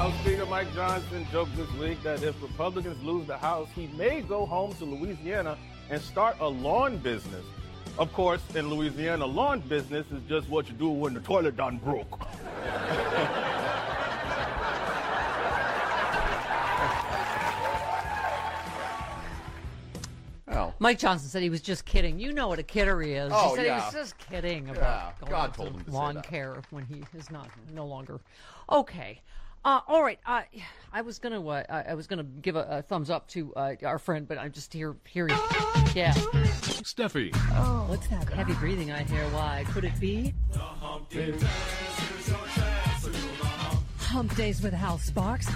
House Speaker Mike Johnson joked this week that if Republicans lose the House, he may go home to Louisiana and start a lawn business. Of course, in Louisiana, lawn business is just what you do when the toilet done broke. Mike Johnson said he was just kidding. You know what a kidder he is. Oh, he said yeah. he was just kidding about going God told him to to say lawn that. care when he is no longer. Okay. All right. I was gonna give a thumbs up to our friend, but I'm just hearing. Yeah. Steffi. Oh, what's that heavy breathing I hear? Why could it be? Hump Days with Hal Sparks.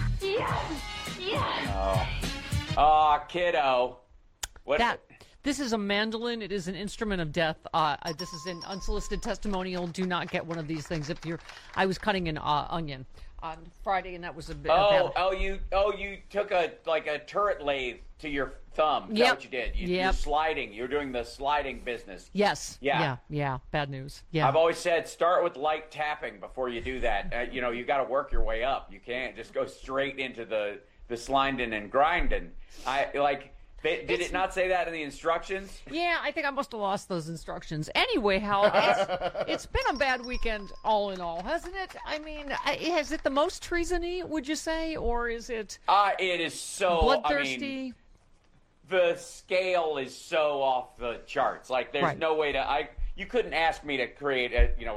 Oh, kiddo. This is a mandolin. It is an instrument of death. This is an unsolicited testimonial. Do not get one of these things. I was cutting an onion on Friday, and that was a bit. You took a turret lathe to your thumb. Is that what you did? You're sliding. You're doing the sliding business. Yes. Yeah. Bad news. Yeah. I've always said start with light tapping before you do that. You got to work your way up. You can't just go straight into the sliding and grinding. Did it not say that in the instructions? Yeah, I think I must have lost those instructions. Anyway, Hal, it's been a bad weekend all in all, hasn't it? I mean, is it the most treason-y, would you say, or is it it is so bloodthirsty? The scale is so off the charts. Like, there's no way to you couldn't ask me to create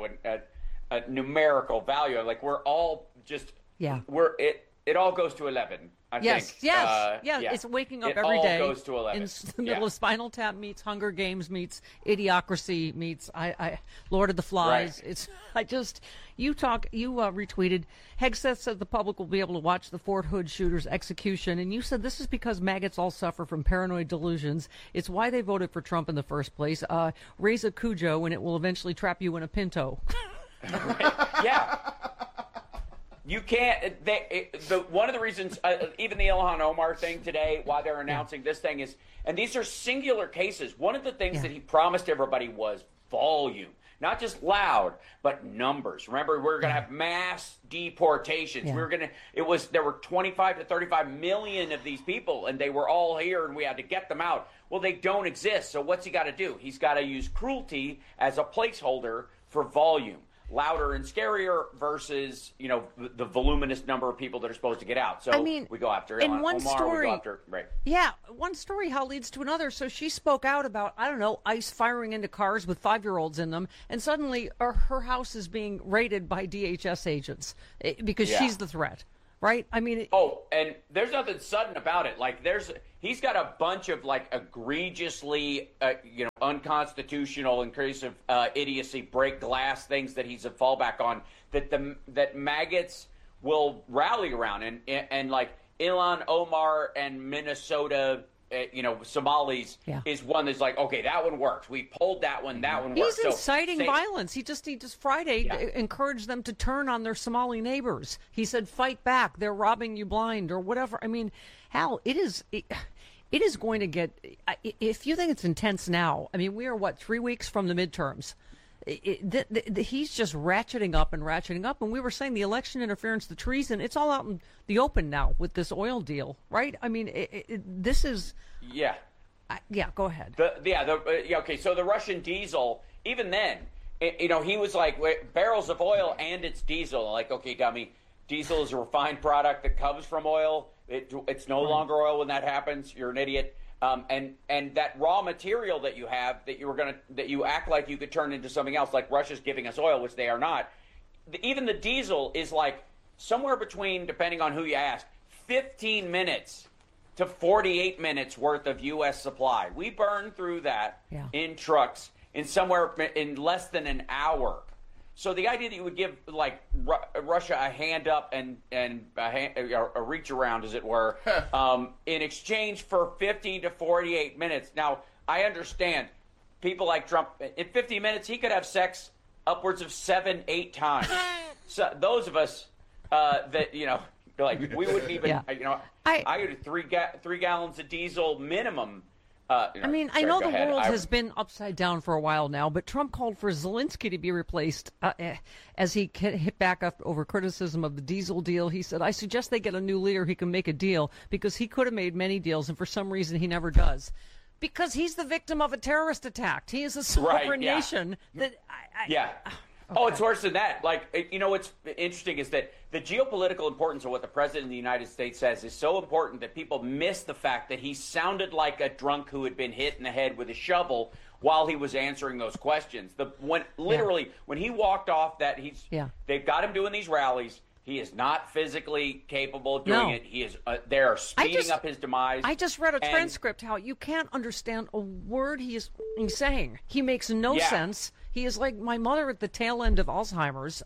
a numerical value. Like, we're all just it all goes to 11. I think. Yes. It's waking up every day. It all goes to 11. In the middle of Spinal Tap meets Hunger Games meets Idiocracy meets Lord of the Flies. Right. You retweeted. Hegseth said the public will be able to watch the Fort Hood shooter's execution, and you said this is because maggots all suffer from paranoid delusions. It's why they voted for Trump in the first place. Raise a Cujo, and it will eventually trap you in a Pinto. Yeah. You can't. One of the reasons, even the Ilhan Omar thing today, why they're announcing this thing is, and these are singular cases. One of the things that he promised everybody was volume, not just loud, but numbers. Remember, we're going to have mass deportations. Yeah. There were 25 to 35 million of these people, and they were all here, and we had to get them out. Well, they don't exist. So what's he got to do? He's got to use cruelty as a placeholder for volume. Louder and scarier versus, the voluminous number of people that are supposed to get out. So we go after Ilhan Omar, we go after, right. Yeah, one story how leads to another. So she spoke out about, ICE firing into cars with 5-year-olds in them, and suddenly her house is being raided by DHS agents because she's the threat. Right? I mean... and there's nothing sudden about it. Like, he's got a bunch of, egregiously, unconstitutional and case of idiocy, break glass things that he's a fallback on that maggots will rally around. And Ilhan Omar and Minnesota... Somalis is one that's like, okay, that one works. We pulled that one. That one works. He's inciting violence. He just Friday encouraged them to turn on their Somali neighbors. He said, fight back. They're robbing you blind or whatever. I mean, Hal, it is going to get, if you think it's intense now, I mean, we are 3 weeks from the midterms. He's just ratcheting up. And we were saying the election interference, the treason, it's all out in the open now with this oil deal, right? I mean, this is... Yeah. Go ahead. Okay, so the Russian diesel, even then, he was like, barrels of oil and it's diesel. Like, okay, dummy, diesel is a refined product that comes from oil. It's no longer oil when that happens. You're an idiot. And that raw material that you have that you act like you could turn into something else, like Russia's giving us oil, which they are not. Even the diesel is like somewhere between, depending on who you ask, 15 minutes to 48 minutes worth of U.S. supply. We burn through that in trucks in less than an hour. So the idea that you would give Russia a hand up and a reach around, as it were, in exchange for 15 to 48 minutes. Now, I understand people like Trump. In 50 minutes, he could have sex upwards of 7-8 times. So those of us we wouldn't even. I go to 3 gallons of diesel minimum I mean, I know the world has been upside down for a while now, but Trump called for Zelensky to be replaced as he hit back up over criticism of the diesel deal. He said, I suggest they get a new leader who can make a deal because he could have made many deals, and for some reason he never does. Because he's the victim of a terrorist attack. He is a sovereign nation. That Oh, it's worse than that. Like, you know, what's interesting is that the geopolitical importance of what the president of the United States says is so important that people miss the fact that he sounded like a drunk who had been hit in the head with a shovel while he was answering those questions. When he walked off they got him doing these rallies. He is not physically capable of doing it. He is. They are speeding up his demise. I just read a transcript how you can't understand a word he's saying. He makes no sense. He is like my mother at the tail end of Alzheimer's.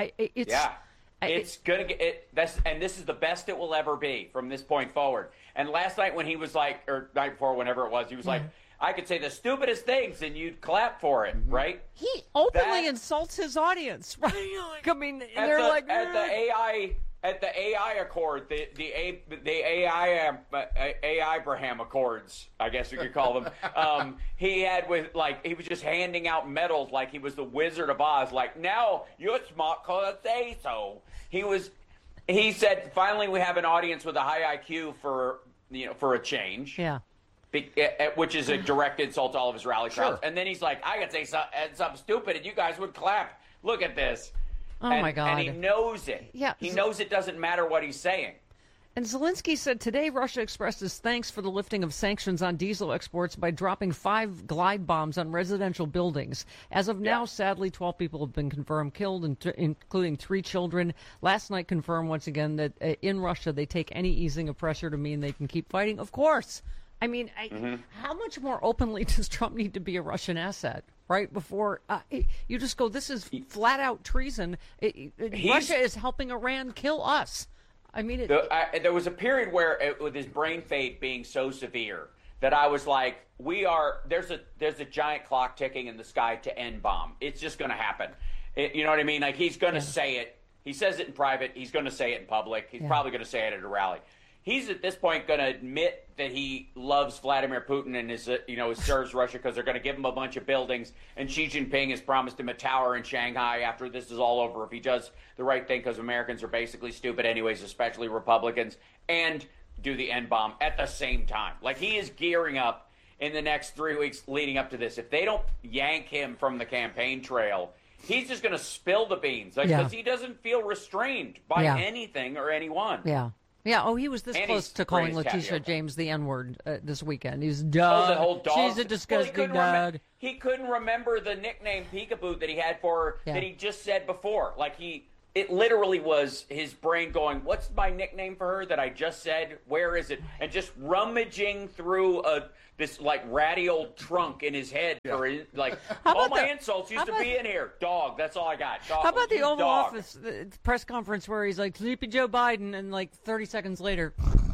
It's gonna get it. And this is the best it will ever be from this point forward. And last night when he was like, or night before, whenever it was, he was like, I could say the stupidest things and you'd clap for it, right? He openly insults his audience, right? I mean, they're like at the AI Accord, the AI Abraham Accords, I guess you could call them. He was just handing out medals like he was the Wizard of Oz. Like, now you're smart 'cause I say so. He said, finally we have an audience with a high IQ for a change. Yeah. Which is a direct insult to all of his rally crowds. And then he's like, I could say something stupid and you guys would clap. Look at this. My God. And he knows it. Yeah. He knows it doesn't matter what he's saying. And Zelensky said today Russia expressed its thanks for the lifting of sanctions on diesel exports by dropping 5 glide bombs on residential buildings. As of now, sadly, 12 people have been confirmed killed, including 3 children. Last night confirmed once again that in Russia they take any easing of pressure to mean they can keep fighting. Of course. I mean, how much more openly does Trump need to be a Russian asset, right? Before you just go, this is flat out treason. Russia is helping Iran kill us. I mean, there was a period where, with his brain fade being so severe, that I was like, there's a giant clock ticking in the sky to end bomb. It's just going to happen. You know what I mean? Like, he's going to say it. He says it in private. He's going to say it in public. He's probably going to say it at a rally. He's at this point going to admit that he loves Vladimir Putin and serves Russia because they're going to give him a bunch of buildings. And Xi Jinping has promised him a tower in Shanghai after this is all over if he does the right thing, because Americans are basically stupid anyways, especially Republicans, and do the N bomb at the same time. Like, he is gearing up in the next 3 weeks leading up to this. If they don't yank him from the campaign trail, he's just going to spill the beans because he doesn't feel restrained by anything or anyone. Yeah. Yeah, he was this close to calling Letitia James the N-word this weekend. He's dog. The whole dog. She's a disgusting dog. He couldn't remember the nickname Peekaboo that he had for her that he just said before. Like, it literally was his brain going, what's my nickname for her that I just said? Where is it? And just rummaging through this, like, ratty old trunk in his head. Yeah. All my insults used to be in here. Dog, that's all I got. Dog. How about the Oval Office press conference where he's like, Sleepy Joe Biden, and like 30 seconds later.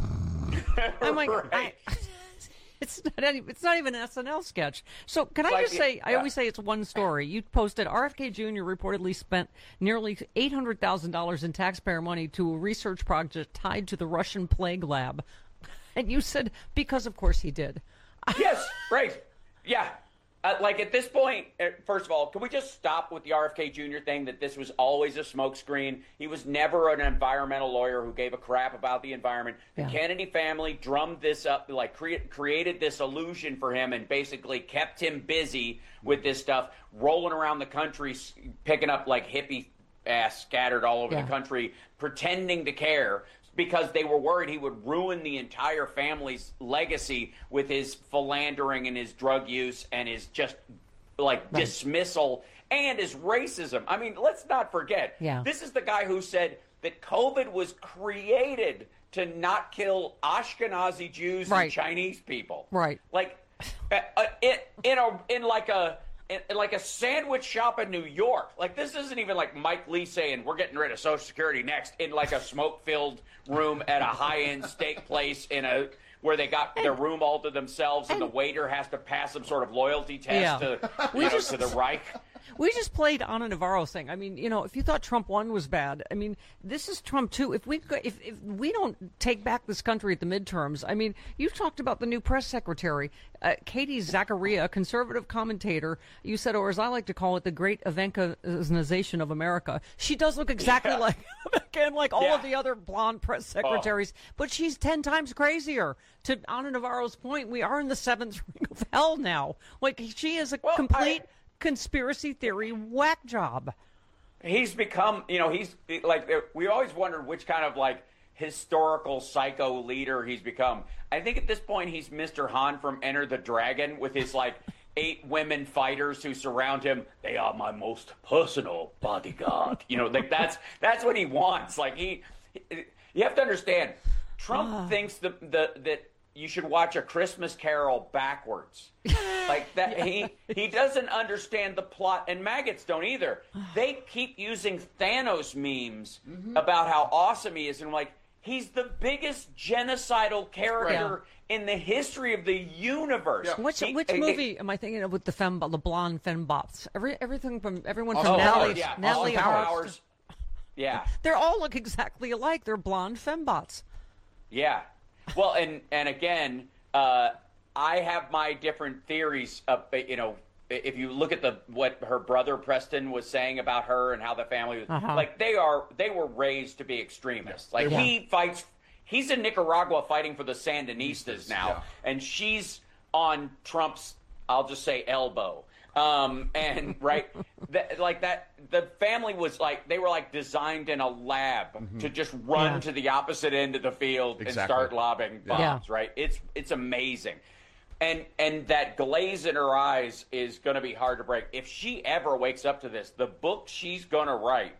I'm like, right. It's not even an SNL sketch. So can I just say, I always say it's one story. You posted RFK Jr. reportedly spent nearly $800,000 in taxpayer money to a research project tied to the Russian plague lab. And you said, because of course he did. Yes, right. Yeah. At this point, first of all, can we just stop with the RFK Jr. thing, that this was always a smokescreen? He was never an environmental lawyer who gave a crap about the environment. The Kennedy family drummed this up, created this illusion for him and basically kept him busy with this stuff, rolling around the country, picking up like hippie ass scattered all over the country, pretending to care, because they were worried he would ruin the entire family's legacy with his philandering and his drug use and his just dismissal and his racism. I mean, let's not forget, this is the guy who said that COVID was created to not kill Ashkenazi Jews and Chinese people. Right. Like, in like a sandwich shop in New York. Like, this isn't even like Mike Lee saying we're getting rid of Social Security next, in like a smoke-filled room at a high-end steak place where they got their room all to themselves, and the waiter has to pass some sort of loyalty test to the Reich. We just played Ana Navarro thing. I mean, if you thought Trump 1 was bad, I mean, this is Trump 2. If we don't take back this country at the midterms, I mean, you talked about the new press secretary, Katie Zachariah, conservative commentator. You said, or as I like to call it, the great Ivanka-ization of America. She does look exactly like all of the other blonde press secretaries, but she's 10 times crazier. To Ana Navarro's point, we are in the seventh ring of hell now. Like, she is a complete conspiracy theory whack job. He's become, he's like, we always wondered which kind of like historical psycho leader he's become. I think at this point he's Mr. Han from Enter the Dragon with his like 8 women fighters who surround him. They are my most personal bodyguard. Like that's what he wants. Like you have to understand, Trump thinks that you should watch A Christmas Carol backwards. Like that, he doesn't understand the plot, and maggots don't either. They keep using Thanos memes about how awesome he is, and I'm like, he's the biggest genocidal character in the history of the universe. Yeah. Which movie am I thinking of with the blonde fembots? Everyone from Natalie Powers. Yeah, they all look exactly alike. They're blonde fembots. Yeah. Well, and again, I have my different theories. If you look at what her brother Preston was saying about her and how the family was like, they were raised to be extremists. Like he fights. He's in Nicaragua fighting for the Sandinistas now, and she's on Trump's, I'll just say, elbow. And the family was like, they were like designed in a lab to just run to the opposite end of the field and start lobbing bombs, right? It's amazing. And that glaze in her eyes is going to be hard to break. If she ever wakes up to this, the book she's going to write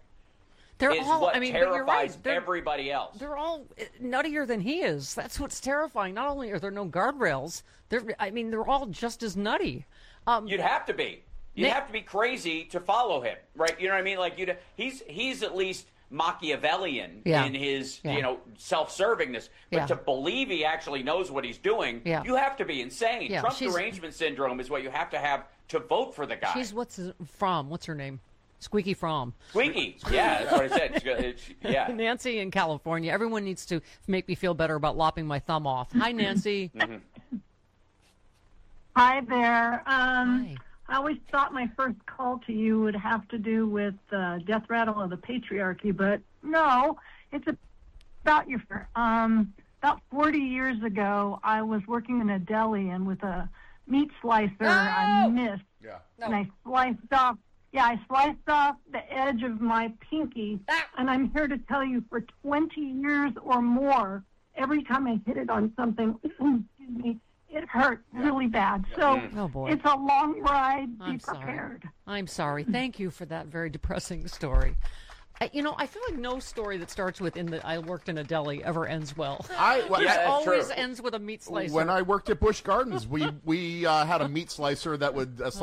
terrifies everybody else. They're all nuttier than he is. That's what's terrifying. Not only are there no guardrails, they're all just as nutty. You'd have to be. You'd have to be crazy to follow him, right? You know what I mean? Like he's at least Machiavellian in his self-servingness, but to believe he actually knows what he's doing, you have to be insane. Yeah, Trump derangement syndrome is what you have to vote for the guy. She's what's her name? Squeaky Fromm. Squeaky. Yeah, that's what I said. Yeah. Nancy in California. Everyone needs to make me feel better about lopping my thumb off. Hi, Nancy. Hi there. Hi. I always thought my first call to you would have to do with the death rattle of the patriarchy, but no, it's about your. About 40 years ago, I was working in a deli, and with a meat slicer, I missed, and I sliced off. Yeah, I sliced off the edge of my pinky, and I'm here to tell you, for 20 years or more, every time I hit it on something, excuse me, it hurt really bad. So it's a long ride. Be prepared. I'm sorry. Thank you for that very depressing story. I feel like no story that starts with I worked in a deli ever ends well. It always ends with a meat slicer. When I worked at Busch Gardens, we had a meat slicer that would slice